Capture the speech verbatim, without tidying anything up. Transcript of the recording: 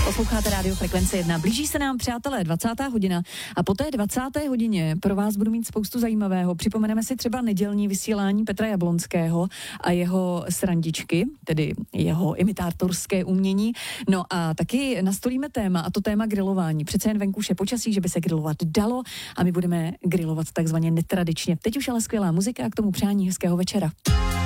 Posloucháte Rádio Frekvence jedna. Blíží se nám, přátelé, dvacátá hodina a po té dvacáté hodině pro vás budu mít spoustu zajímavého. Připomeneme si třeba nedělní vysílání Petra Jablonského a jeho srandičky, tedy jeho imitátorské umění. No a taky nastolíme téma, a to téma grilování. Přece jen venku je počasí, že by se grilovat dalo a my budeme grilovat takzvaně netradičně. Teď už ale skvělá muzika a k tomu přání hezkého večera.